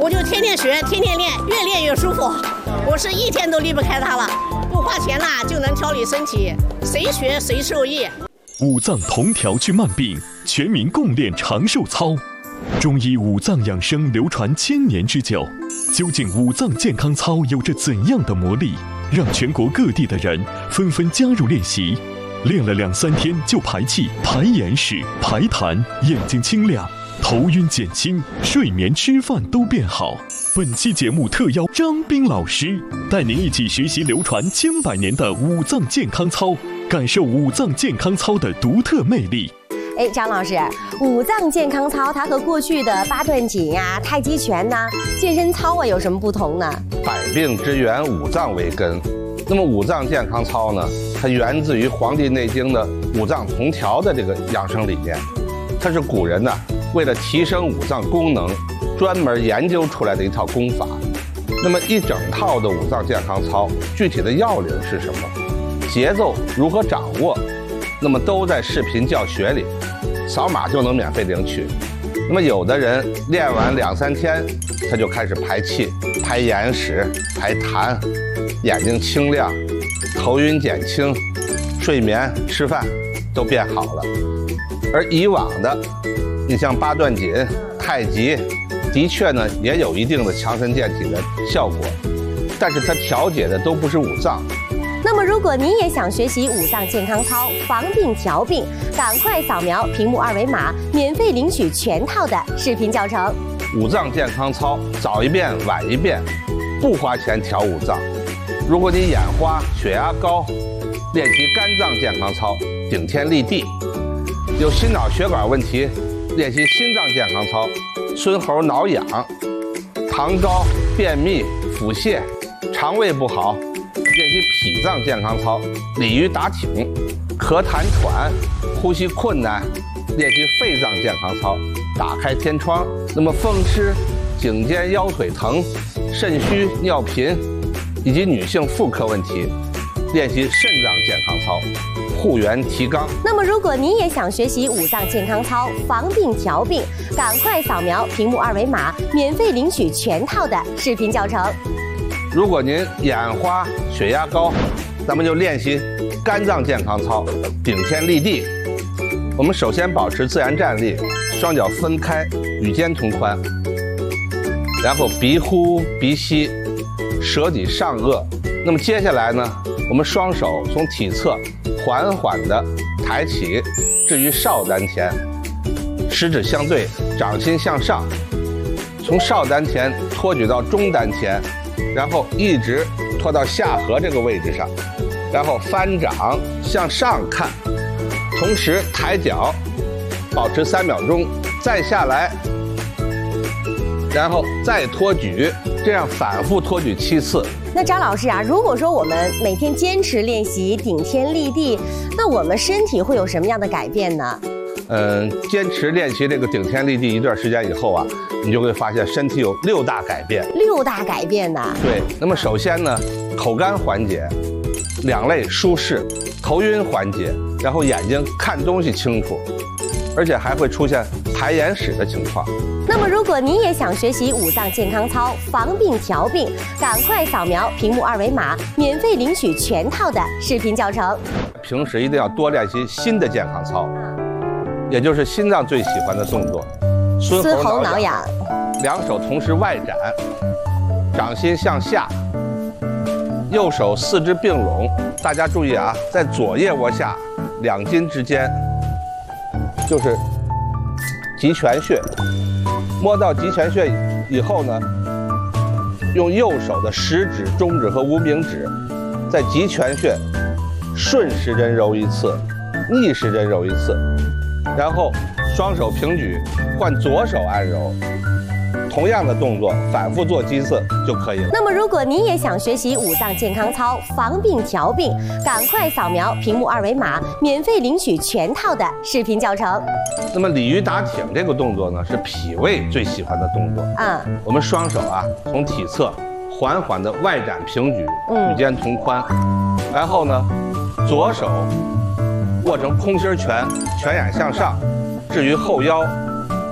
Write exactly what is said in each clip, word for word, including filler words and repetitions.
我就天天学，天天练，越练越舒服。我是一天都离不开它了，不花钱啦就能调理身体，谁学谁受益。 五脏同调治慢病，全民共练长寿操。中医五脏养生流传千年之久，究竟五脏健康操有着怎样的魔力，让全国各地的人纷纷加入练习？练了两三天就排气、排眼屎、排痰，眼睛清亮，头晕减轻，睡眠吃饭都变好。本期节目特邀张斌老师，带您一起学习流传千百年的五脏健康操，感受五脏健康操的独特魅力。 哎，张老师，五脏健康操它和过去的八段锦呀、太极拳呐、健身操啊有什么不同呢？ 百病之源，五脏为根。那么五脏健康操呢，它源自于《黄帝内经》的五脏同调的这个养生理念，它是古人呢为了提升五脏功能，专门研究出来的一套功法。那么一整套的五脏健康操，具体的要领是什么？节奏如何掌握？那么都在视频教学里，扫码就能免费领取。那么有的人练完两三天，他就开始排气、排眼屎、排痰，眼睛清亮，头晕减轻，睡眠、吃饭都变好了。而以往的，你像八段锦、太极，的确呢也有一定的强身健体的效果，但是它调节的都不是五脏。 那么，如果您也想学习五脏健康操，防病调病，赶快扫描屏幕二维码，免费领取全套的视频教程。 五脏健康操，早一遍晚一遍，不花钱调五脏。如果你眼花、血压高，练习肝脏健康操，顶天立地；有心脑血管问题，练习心脏健康操，孙猴挠痒；糖高、便秘、腹泻，肠胃不好，练习脾脏健康操，鲤鱼打挺；咳痰喘，呼吸困难，练习肺脏健康操，打开天窗。那么风湿、颈肩腰腿疼、肾虚尿频以及女性妇科问题，练习肾脏健康操，护元提肛。 那么如果您也想学习五脏健康操，防病调病，赶快扫描屏幕二维码，免费领取全套的视频教程。 如果您眼花、血压高，咱们就练习肝脏健康操，顶天立地。我们首先保持自然站立，双脚分开，与肩同宽，然后鼻呼鼻吸，舌抵上颚。那么接下来呢，我们双手从体侧缓缓地抬起，置于少丹田，食指相对，掌心向上，从少丹田托举到中丹田，然后一直拖到下颌这个位置上，然后翻掌向上看，同时抬脚，保持三秒钟，再下来，然后再托举，这样反复托举七次。 那张老师啊，如果说我们每天坚持练习顶天立地，那我们身体会有什么样的改变呢？ 嗯，坚持练习这个顶天立地一段时间以后啊，你就会发现身体有六大改变。 六大改变呐？ 对。那么首先呢，口干缓解，两肋舒适，头晕缓解，然后眼睛看东西清楚，而且还会出现排眼屎的情况。 那么如果您也想学习五脏健康操，防病调病，赶快扫描屏幕二维码，免费领取全套的视频教程。 平时一定要多练习心的健康操，也就是心脏最喜欢的动作， 孙猴挠痒。 两手同时外展，掌心向下，右手四肢并拢。大家注意啊，在左腋窝下两筋之间就是极泉穴。摸到极泉穴以后呢，用右手的食指、中指和无名指在极泉穴顺时针揉一次，逆时针揉一次，然后双手平举，换左手按揉，同样的动作反复做几次就可以了。 那么如果您也想学习五脏健康操，防病调病，赶快扫描屏幕二维码，免费领取全套的视频教程。 那么鲤鱼打挺这个动作呢，是脾胃最喜欢的动作。 嗯， 我们双手啊从体侧缓缓的外展平举，与肩同宽，然后呢左手握成空心拳，拳眼向上，置于后腰，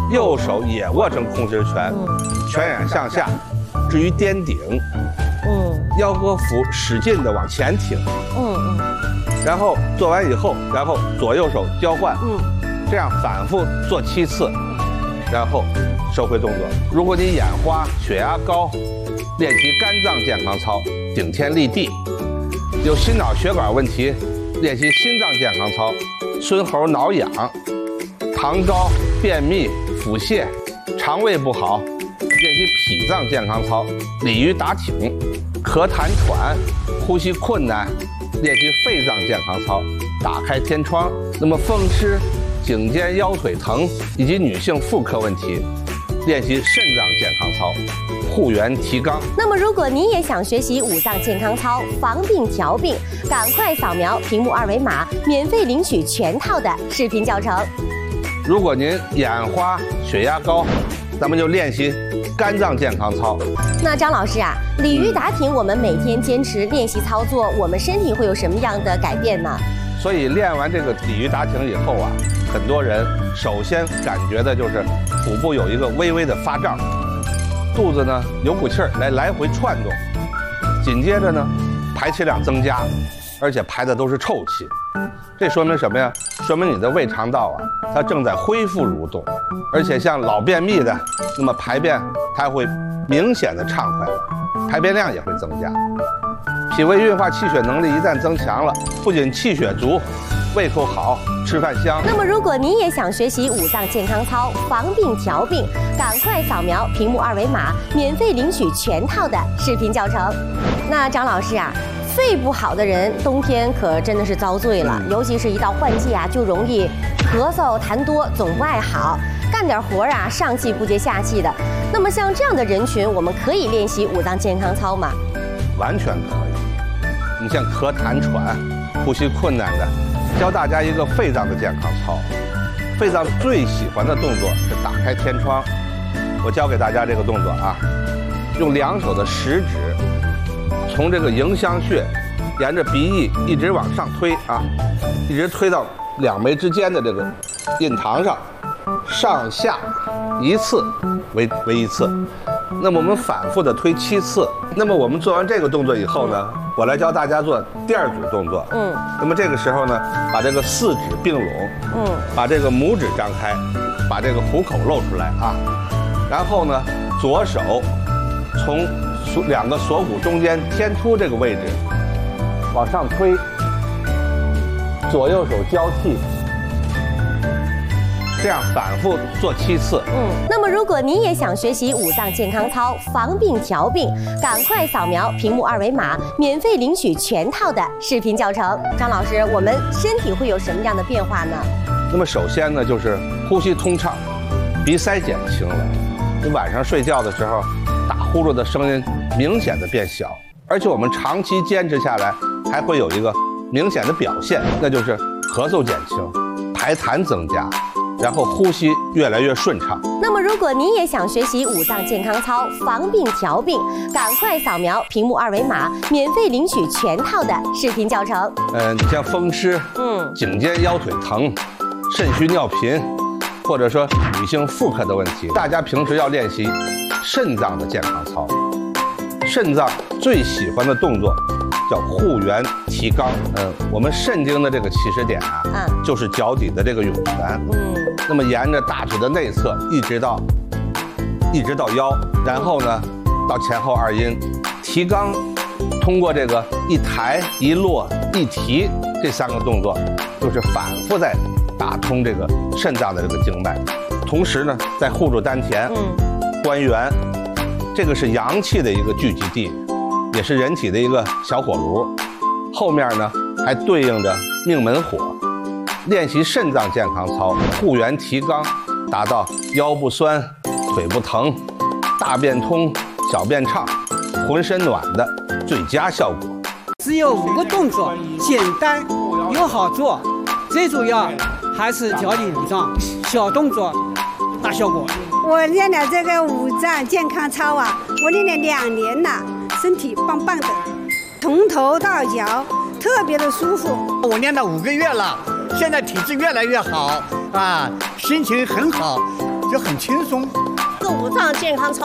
右手也握成控制拳，拳眼向下，置于颠顶， 嗯， 腰和腹使劲的往前挺， 嗯嗯， 然后做完以后，然后左右手交换， 嗯， 这样反复做七次，然后收回动作。如果你眼花、血压高，练习肝脏健康操，顶天立地；有心脑血管问题，练习心脏健康操，孙猴挠痒；糖高、便秘、腹泻、肠胃不好，练习脾脏健康操，鲤鱼打挺；咳痰喘、呼吸困难，练习肺脏健康操，打开天窗。那么风湿、颈肩腰腿疼以及女性妇科问题，练习肾脏健康操，护元提肛。 那么如果您也想学习五脏健康操，防病调病，赶快扫描屏幕二维码，免费领取全套的视频教程。 如果您眼花、血压高，咱们就练习肝脏健康操。 那张老师啊，鲤鱼打挺，我们每天坚持练习操作，我们身体会有什么样的改变呢？ 所以练完这个鲤鱼打挺以后啊，很多人首先感觉的就是腹部有一个微微的发胀，肚子呢有股气儿来来回窜动，紧接着呢排气量增加，而且排的都是臭气。这说明什么呀？说明你的胃肠道啊，它正在恢复蠕动，而且像老便秘的，那么排便它会明显的畅快了，排便量也会增加。脾胃运化气血能力一旦增强了，不仅气血足，胃口好，吃饭香。 那么如果您也想学习五脏健康操，防病调病，赶快扫描屏幕二维码，免费领取全套的视频教程。那张老师啊，肺不好的人冬天可真的是遭罪了，尤其是一到换季啊，就容易咳嗽痰多，总不爱好，干点活啊上气不接下气的。那么像这样的人群，我们可以练习五脏健康操吗？ 完全可以。你像咳痰喘、呼吸困难的，教大家一个肺脏的健康操。肺脏最喜欢的动作是打开天窗。我教给大家这个动作啊，用两手的食指从这个迎香穴沿着鼻翼一直往上推啊，一直推到两眉之间的这个印堂上，上下一次为为一次。那么我们反复的推七次。那么我们做完这个动作以后呢，我来教大家做第二组动作。嗯。那么这个时候呢，把这个四指并拢，嗯，把这个拇指张开，把这个虎口露出来啊。然后呢，左手从锁两个锁骨中间天突这个位置往上推，左右手交替。这样反复做七次。 嗯，那么如果您也想学习五脏健康操，防病调病，赶快扫描屏幕二维码，免费领取全套的视频教程。张老师，我们身体会有什么样的变化呢？ 那么首先呢，就是呼吸通畅，鼻塞减轻了。你晚上睡觉的时候，打呼噜的声音明显的变小，而且我们长期坚持下来，还会有一个明显的表现，那就是咳嗽减轻，排痰增加。然后呼吸越来越顺畅。 那么，如果您也想学习五脏健康操，防病调病，赶快扫描屏幕二维码，免费领取全套的视频教程。 呃，你像风湿，嗯，颈肩腰腿疼，肾虚尿频，或者说女性妇科的问题，大家平时要练习肾脏的健康操。肾脏最喜欢的动作叫护元提肛。嗯，我们肾经的这个起始点啊，嗯，就是脚底的这个涌泉。嗯，那么沿着大腿的内侧一直到一直到腰，然后呢到前后二阴。提肛通过这个一抬一落一提这三个动作，就是反复在打通这个肾脏的这个经脉，同时呢在护住丹田，嗯，关元，这个是阳气的一个聚集地，也是人体的一个小火炉，后面呢还对应着命门火。练习肾脏健康操，护元提肛，达到腰不酸、腿不疼、大便通、小便畅、浑身暖的最佳效果。 只有五个动作，简单又好做，最主要还是调理五脏，小动作大效果。 我练了这个五脏健康操啊，我练了两年了，身体棒棒的，从头到脚特别的舒服。 我练了五个月了，现在体质越来越好啊，心情很好， 就很轻松。 这五脏健康操